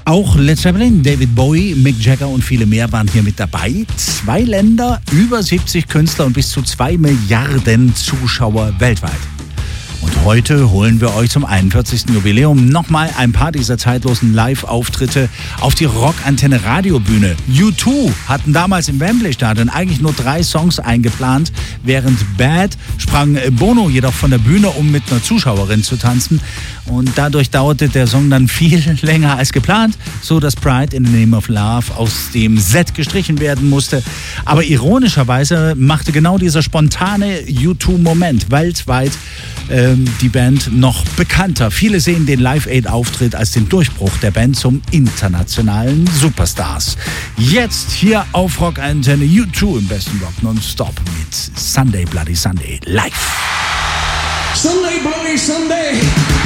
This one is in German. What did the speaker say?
Auch Led Zeppelin, David Bowie, Mick Jagger und viele mehr waren hier mit dabei. 2 Länder, über 70 Künstler und bis zu 2 Milliarden Zuschauer weltweit. Und heute holen wir euch zum 41. Jubiläum nochmal ein paar dieser zeitlosen Live-Auftritte auf die Rockantenne Radiobühne. U2 hatten damals im Wembley-Stadion eigentlich nur 3 Songs eingeplant. Während Bad sprang Bono jedoch von der Bühne, um mit einer Zuschauerin zu tanzen. Und dadurch dauerte der Song dann viel länger als geplant, so dass Pride in the Name of Love aus dem Set gestrichen werden musste. Aber ironischerweise machte genau dieser spontane U2-Moment weltweit die Band noch bekannter. Viele sehen den Live-Aid-Auftritt als den Durchbruch der Band zum internationalen Superstars. Jetzt hier auf Rockantenne U2 im besten Rock nonstop mit Sunday Bloody Sunday live. Sunday Bloody Sunday.